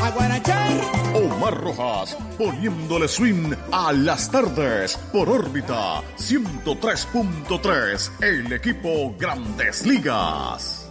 a guarachar. Omar Rojas, poniéndole swing a las tardes por órbita 103.3, el equipo Grandes Ligas.